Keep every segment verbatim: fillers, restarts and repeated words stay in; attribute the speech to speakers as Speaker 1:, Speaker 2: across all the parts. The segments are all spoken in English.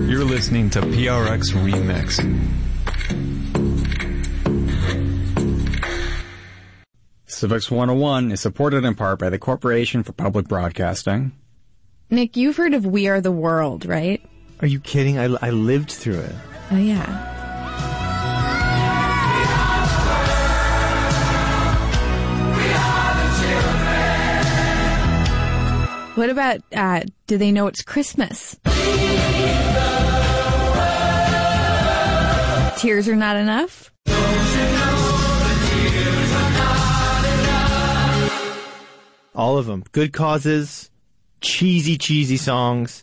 Speaker 1: You're listening to P R X Remix.
Speaker 2: Civics one oh one is supported in part by the Corporation for Public Broadcasting.
Speaker 3: Nick, you've heard of We Are the World, right?
Speaker 4: Are you kidding? I, I lived through it.
Speaker 3: Oh, yeah. What about, uh, do they know it's Christmas? Tears are not enough?
Speaker 4: All of them. Good causes, cheesy, cheesy songs.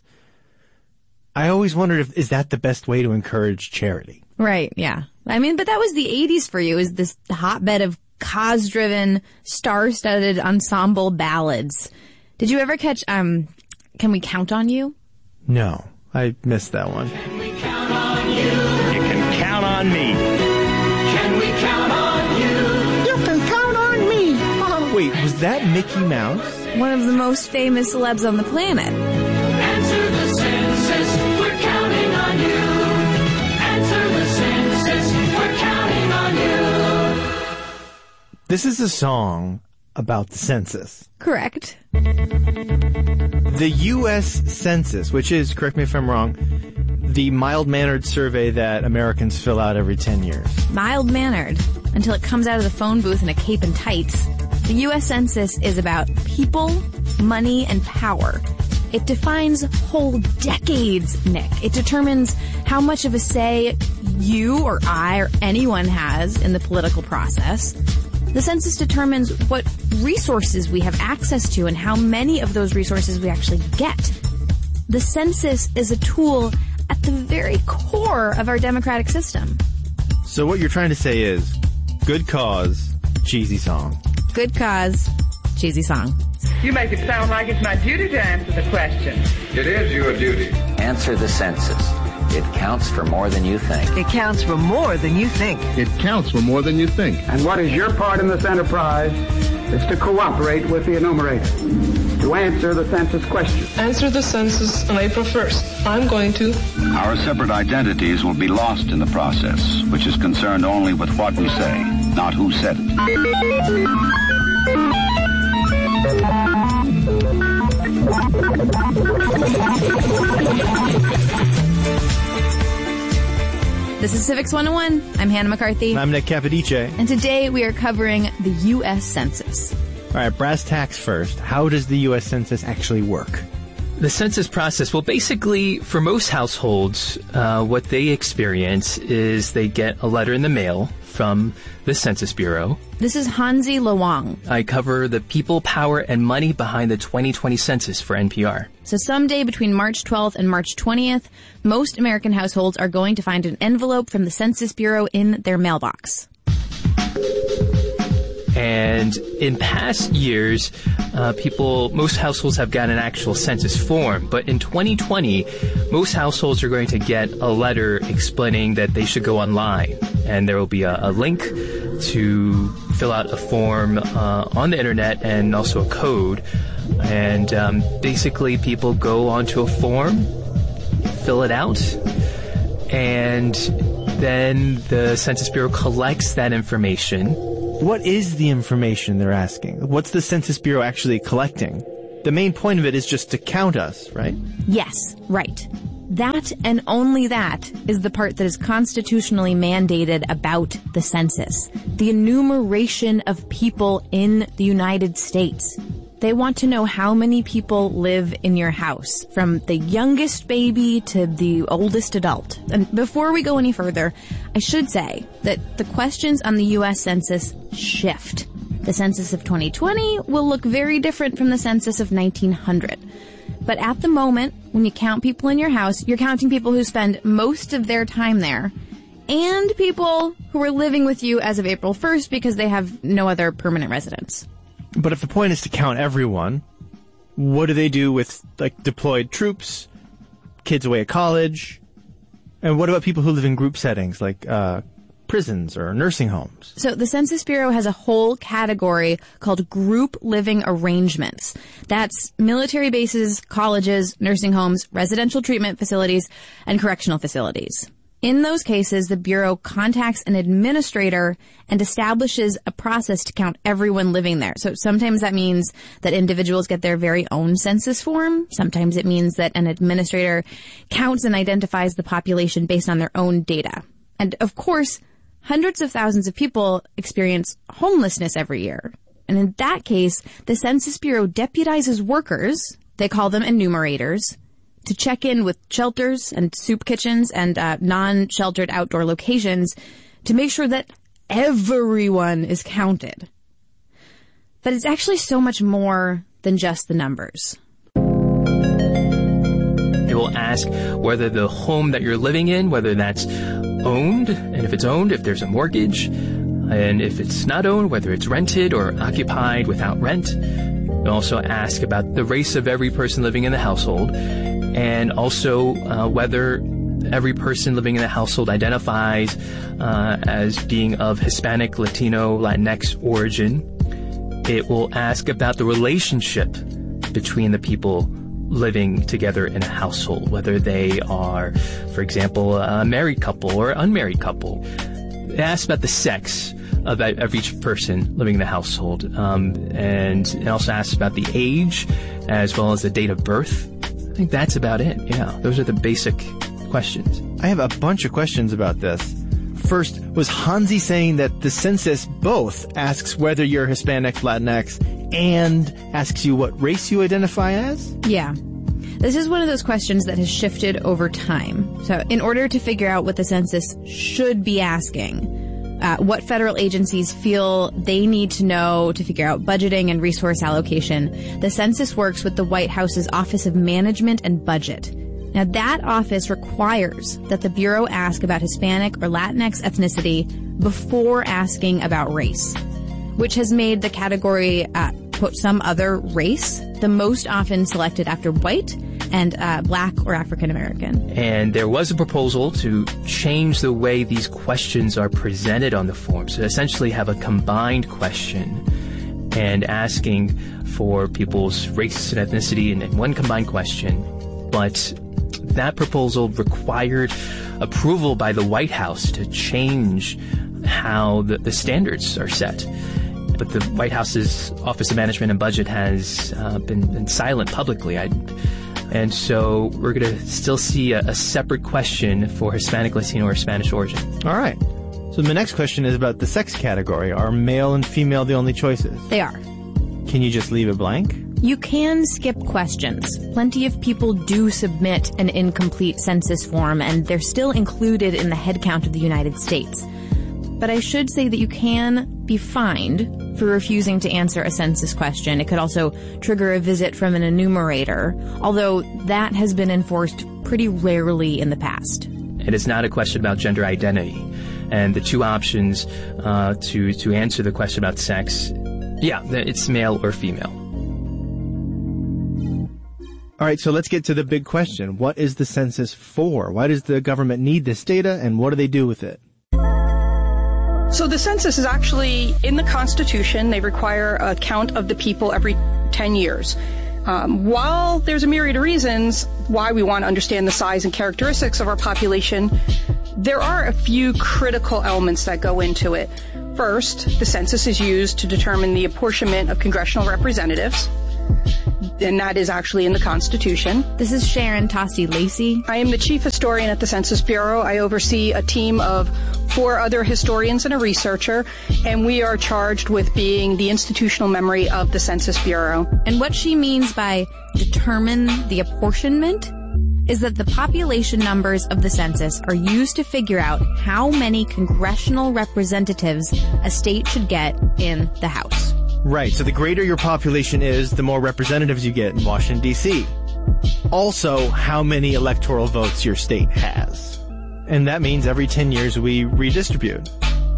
Speaker 4: I always wondered if, is that the best way to encourage charity?
Speaker 3: Right, yeah. I mean, but that was the eighties for you, is this hotbed of cause-driven, star-studded ensemble ballads. Did you ever catch, um, Can We Count on You?
Speaker 4: No, I missed that one.
Speaker 5: Can we count on you? You can count on me. Can we count on you?
Speaker 6: You can count on me.
Speaker 4: Wait, was that Mickey Mouse?
Speaker 3: One of the most famous celebs on the planet.
Speaker 5: Answer the census, we're counting on you. Answer the census, we're counting on you.
Speaker 4: This is a song about the census.
Speaker 3: Correct.
Speaker 4: The U S Census, which is, correct me if I'm wrong, the mild-mannered survey that Americans fill out every ten years.
Speaker 3: Mild-mannered, until it comes out of the phone booth in a cape and tights. The U S Census is about people, money, and power. It defines whole decades, Nick. It determines how much of a say you or I or anyone has in the political process. The census determines what resources we have access to and how many of those resources we actually get. The census is a tool at the very core of our democratic system.
Speaker 4: So what you're trying to say is, good cause, cheesy song.
Speaker 3: Good cause, cheesy song.
Speaker 7: You make it sound like it's my duty to answer the question.
Speaker 8: It is your duty.
Speaker 9: Answer the census. It counts for more than you think.
Speaker 6: It counts for more than you think.
Speaker 8: It counts for more than you think.
Speaker 10: And what is your part in this enterprise is to cooperate with the enumerator, to answer the census question.
Speaker 11: Answer the census on April first. I'm going to.
Speaker 12: Our separate identities will be lost in the process, which is concerned only with what we say, not who said it.
Speaker 3: This is Civics one oh one. I'm Hannah McCarthy.
Speaker 4: And I'm Nick Capodice.
Speaker 3: And today we are covering the U S Census.
Speaker 4: All right, brass tacks first. How does the U S Census actually work?
Speaker 13: The census process, well, basically, for most households, uh, what they experience is they get a letter in the mail from the Census Bureau.
Speaker 3: This is Hansi Lawang.
Speaker 13: I cover the people, power, and money behind the twenty twenty census for N P R.
Speaker 3: So someday between March twelfth and March twentieth, most American households are going to find an envelope from the Census Bureau in their mailbox.
Speaker 13: And in past years, uh, people, most households have gotten an actual census form. But in twenty twenty, most households are going to get a letter explaining that they should go online. And there will be a, a link to fill out a form uh, on the internet and also a code. And um, basically, people go onto a form, fill it out, and then the Census Bureau collects that information.
Speaker 4: What is the information they're asking? What's the Census Bureau actually collecting? The main point of it is just to count us, right?
Speaker 3: Yes, right. That and only that is the part that is constitutionally mandated about the census. The enumeration of people in the United States. They want to know how many people live in your house, from the youngest baby to the oldest adult. And before we go any further, I should say that the questions on the U S Census shift. The census of twenty twenty will look very different from the census of nineteen hundred. But at the moment, when you count people in your house, you're counting people who spend most of their time there, and people who are living with you as of April first because they have no other permanent residence.
Speaker 4: But if the point is to count everyone, what do they do with, like, deployed troops, kids away at college? And what about people who live in group settings, like uh prisons or nursing homes?
Speaker 3: So the Census Bureau has a whole category called group living arrangements. That's military bases, colleges, nursing homes, residential treatment facilities, and correctional facilities. In those cases, the Bureau contacts an administrator and establishes a process to count everyone living there. So sometimes that means that individuals get their very own census form. Sometimes it means that an administrator counts and identifies the population based on their own data. And of course, hundreds of thousands of people experience homelessness every year. And in that case, the Census Bureau deputizes workers, they call them enumerators, to check in with shelters and soup kitchens and uh, non-sheltered outdoor locations to make sure that everyone is counted. But it's actually so much more than just the numbers.
Speaker 13: It will ask whether the home that you're living in, whether that's owned, and if it's owned, if there's a mortgage, and if it's not owned, whether it's rented or occupied without rent. It will also ask about the race of every person living in the household, and also uh, whether every person living in the household identifies uh, as being of Hispanic, Latino, Latinx origin. It will ask about the relationship between the people living together in a household, whether they are, for example, a married couple or unmarried couple. It asks about the sex of, of each person living in the household, um, and it also asks about the age as well as the date of birth. I think that's about it. Yeah, those are the basic questions.
Speaker 4: I have a bunch of questions about this. First, was Hansi saying that the census both asks whether you're Hispanic, Latinx, and asks you what race you identify as?
Speaker 3: Yeah. This is one of those questions that has shifted over time. So in order to figure out what the census should be asking, uh, what federal agencies feel they need to know to figure out budgeting and resource allocation, the census works with the White House's Office of Management and Budget. Now, that office requires that the Bureau ask about Hispanic or Latinx ethnicity before asking about race, which has made the category, uh, quote, some other race, the most often selected after white and uh, black or African American.
Speaker 13: And there was a proposal to change the way these questions are presented on the form, so essentially have a combined question and asking for people's race and ethnicity in, in one combined question. But that proposal required approval by the White House to change how the, the standards are set. But the White House's Office of Management and Budget has uh, been, been silent publicly. I, and so we're going to still see a, a separate question for Hispanic, Latino, or Spanish origin.
Speaker 4: All right. So the next question is about the sex category. Are male and female the only choices?
Speaker 3: They are.
Speaker 4: Can you just leave it blank?
Speaker 3: You can skip questions. Plenty of people do submit an incomplete census form, and they're still included in the head count of the United States. But I should say that you can be fined for refusing to answer a census question. It could also trigger a visit from an enumerator, although that has been enforced pretty rarely in the past.
Speaker 13: It is not a question about gender identity. And the two options uh, to, to answer the question about sex, yeah, it's male or female.
Speaker 4: All right, so let's get to the big question. What is the census for? Why does the government need this data, and what do they do with it?
Speaker 14: So the census is actually in the Constitution. They require a count of the people every ten years. Um, while there's a myriad of reasons why we want to understand the size and characteristics of our population, there are a few critical elements that go into it. First, the census is used to determine the apportionment of congressional representatives, and that is actually in the Constitution.
Speaker 3: This is Sharon Tossi Lacey.
Speaker 14: I am the chief historian at the Census Bureau. I oversee a team of four other historians and a researcher, and we are charged with being the institutional memory of the Census Bureau.
Speaker 3: And what she means by determine the apportionment is that the population numbers of the census are used to figure out how many congressional representatives a state should get in the House.
Speaker 4: Right, so the greater your population is, the more representatives you get in Washington, D C Also, how many electoral votes your state has. And that means every ten years we redistribute.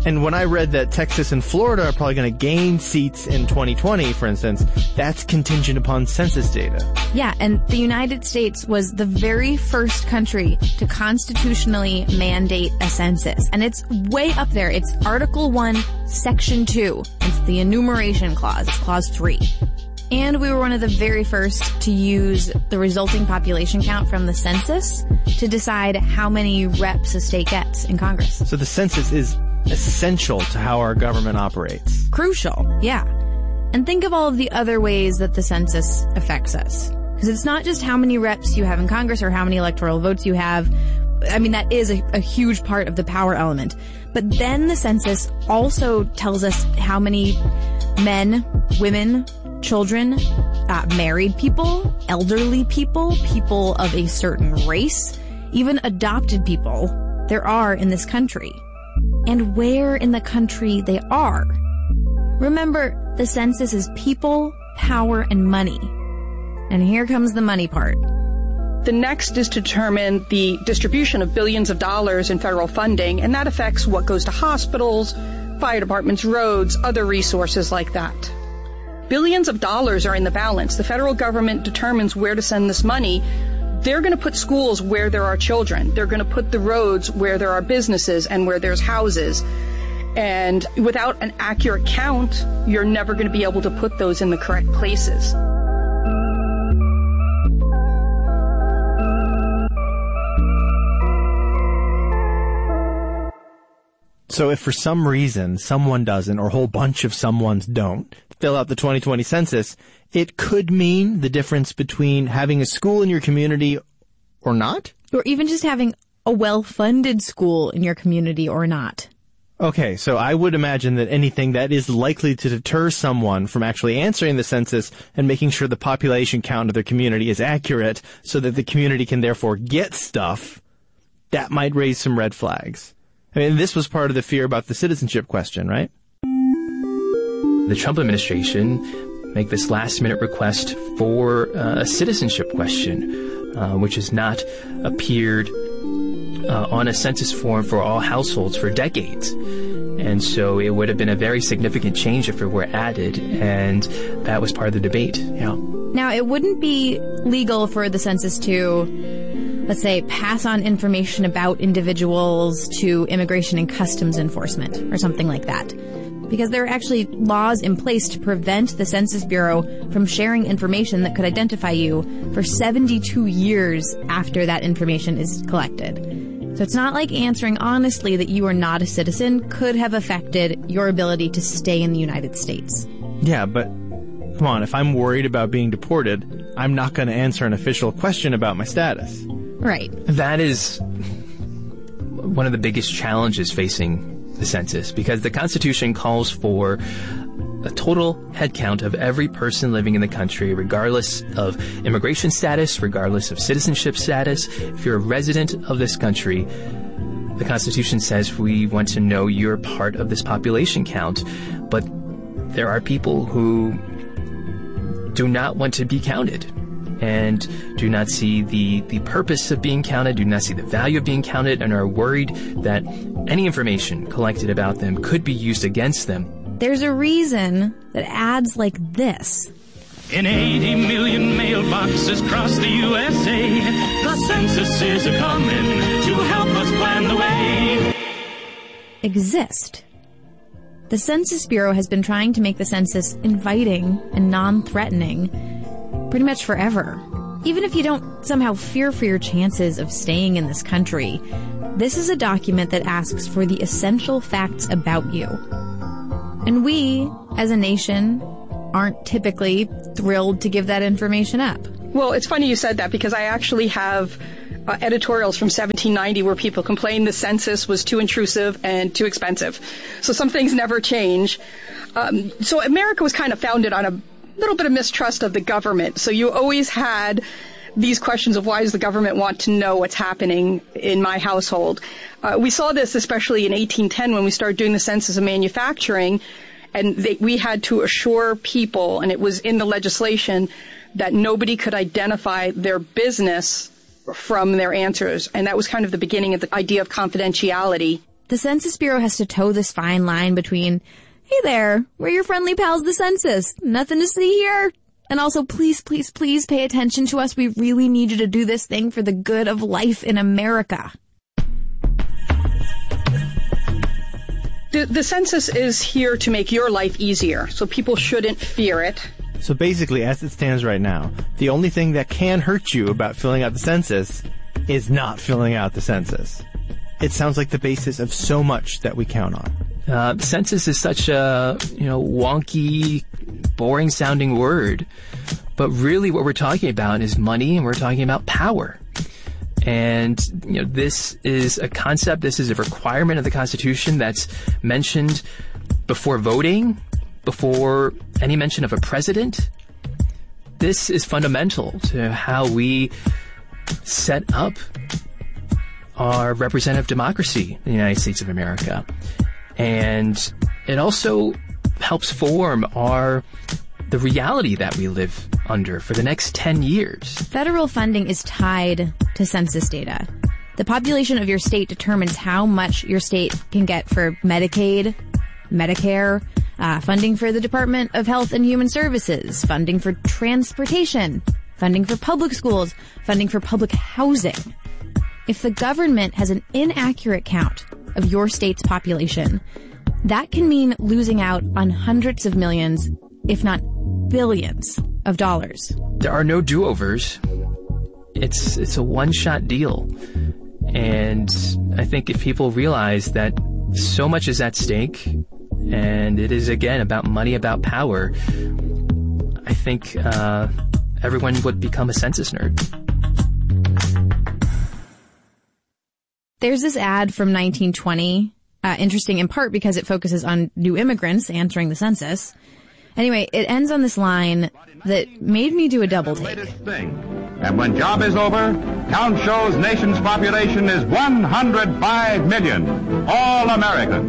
Speaker 4: And when I read that Texas and Florida are probably going to gain seats in twenty twenty, for instance, that's contingent upon census data.
Speaker 3: Yeah, and the United States was the very first country to constitutionally mandate a census. And it's way up there. It's Article one, Section two. It's the enumeration clause. It's Clause three. And we were one of the very first to use the resulting population count from the census to decide how many reps a state gets in Congress.
Speaker 4: So the census is essential to how our government operates.
Speaker 3: Crucial, yeah. And think of all of the other ways that the census affects us. Because it's not just how many reps you have in Congress or how many electoral votes you have. I mean, that is a, a huge part of the power element. But then the census also tells us how many men, women, children, uh, married people, elderly people, people of a certain race, even adopted people there are in this country. And where in the country they are. Remember, the census is people, power, and money. And here comes the money part.
Speaker 14: The next is to determine the distribution of billions of dollars in federal funding, and that affects what goes to hospitals, fire departments, roads, other resources like that. Billions of dollars are in the balance. The federal government determines where to send this money. They're going to put schools where there are children. They're going to put the roads where there are businesses and where there's houses. And without an accurate count, you're never going to be able to put those in the correct places.
Speaker 4: So if for some reason someone doesn't, or a whole bunch of someones don't, fill out the twenty twenty census, it could mean the difference between having a school in your community or not?
Speaker 3: Or even just having a well-funded school in your community or not.
Speaker 4: Okay, so I would imagine that anything that is likely to deter someone from actually answering the census and making sure the population count of their community is accurate so that the community can therefore get stuff, that might raise some red flags. I mean, this was part of the fear about the citizenship question, right?
Speaker 13: The Trump administration make this last-minute request for uh, a citizenship question, uh, which has not appeared uh, on a census form for all households for decades. And so it would have been a very significant change if it were added, and that was part of the debate. Yeah.
Speaker 3: Now, it wouldn't be legal for the census to, let's say, pass on information about individuals to Immigration and Customs Enforcement or something like that. Because there are actually laws in place to prevent the Census Bureau from sharing information that could identify you for seventy-two years after that information is collected. So it's not like answering honestly that you are not a citizen could have affected your ability to stay in the United States.
Speaker 4: Yeah, but come on, if I'm worried about being deported, I'm not going to answer an official question about my status.
Speaker 3: Right.
Speaker 13: That is one of the biggest challenges facing the census, because the Constitution calls for a total head count of every person living in the country, regardless of immigration status, regardless of citizenship status. If you're a resident of this country, the Constitution says we want to know you're part of this population count. But there are people who do not want to be counted and do not see the, the purpose of being counted, do not see the value of being counted, and are worried that any information collected about them could be used against them.
Speaker 3: There's a reason that ads like this.
Speaker 5: In eighty million mailboxes across the U S A, the census is a-coming to help us plan the way.
Speaker 3: Exist. The Census Bureau has been trying to make the census inviting and non-threatening pretty much forever. Even if you don't somehow fear for your chances of staying in this country, this is a document that asks for the essential facts about you. And we, as a nation, aren't typically thrilled to give that information up.
Speaker 14: Well, it's funny you said that, because I actually have uh, editorials from seventeen ninety where people complained the census was too intrusive and too expensive. So some things never change. Um, so America was kind of founded on a little bit of mistrust of the government. So you always had these questions of why does the government want to know what's happening in my household? Uh, we saw this especially in eighteen ten when we started doing the census of manufacturing, and they, we had to assure people, and it was in the legislation, that nobody could identify their business from their answers. And that was kind of the beginning of the idea of confidentiality.
Speaker 3: The Census Bureau has to toe this fine line between, hey there, we're your friendly pals, the census. Nothing to see here. And also, please, please, please pay attention to us. We really need you to do this thing for the good of life in America.
Speaker 14: The, the census is here to make your life easier, so people shouldn't fear it.
Speaker 4: So basically, as it stands right now, the only thing that can hurt you about filling out the census is not filling out the census. It sounds like the basis of so much that we count on.
Speaker 13: Uh, census is such a, you know, wonky, boring-sounding word. But really what we're talking about is money, and we're talking about power. And, you know, this is a concept, this is a requirement of the Constitution that's mentioned before voting, before any mention of a president. This is fundamental to how we set up our representative democracy in the United States of America. And it also helps form our the reality that we live under for the next ten years.
Speaker 3: Federal funding is tied to census data. The population of your state determines how much your state can get for Medicaid, Medicare, uh, funding for the Department of Health and Human Services, funding for transportation, funding for public schools, funding for public housing. If the government has an inaccurate count of your state's population, that can mean losing out on hundreds of millions, if not billions, of dollars.
Speaker 13: There are no do-overs. It's it's a one-shot deal. And I think if people realize that so much is at stake, and it is, again, about money, about power, I think uh, everyone would become a census nerd.
Speaker 3: There's this ad from nineteen twenty, uh, interesting in part because it focuses on new immigrants answering the census. Anyway, it ends on this line that made me do a double take.
Speaker 12: And when job is over, count shows nation's population is one hundred five million. All Americans.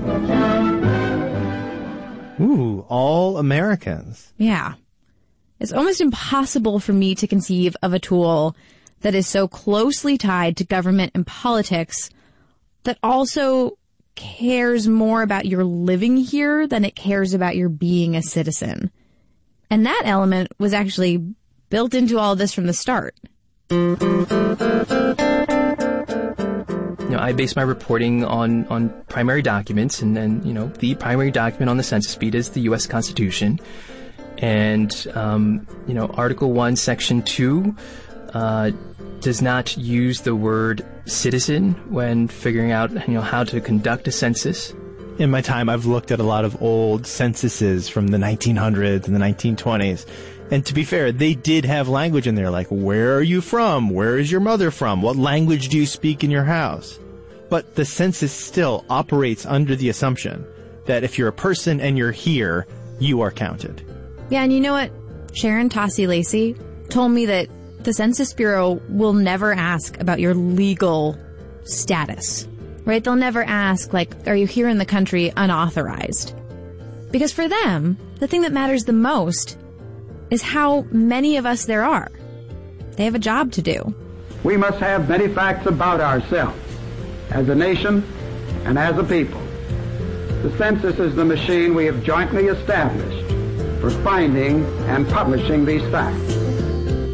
Speaker 4: Ooh, all Americans.
Speaker 3: Yeah. It's almost impossible for me to conceive of a tool that is so closely tied to government and politics that also cares more about your living here than it cares about your being a citizen. And that element was actually built into all of this from the start.
Speaker 13: You know, I base my reporting on, on primary documents, and then, you know, the primary document on the census beat is the U S Constitution. And, um, you know, Article one, Section two, uh, does not use the word citizen when figuring out, you know, how to conduct a census.
Speaker 4: In my time, I've looked at a lot of old censuses from the nineteen hundreds and the nineteen twenties. And to be fair, they did have language in there, like, where are you from? Where is your mother from? What language do you speak in your house? But the census still operates under the assumption that if you're a person and you're here, you are counted.
Speaker 3: Yeah, and you know what? Sharon Tossie Lacey told me that the Census Bureau will never ask about your legal status, right? They'll never ask, like, are you here in the country unauthorized? Because for them, the thing that matters the most is how many of us there are. They have a job to do.
Speaker 10: We must have many facts about ourselves as a nation and as a people. The census is the machine we have jointly established for finding and publishing these facts.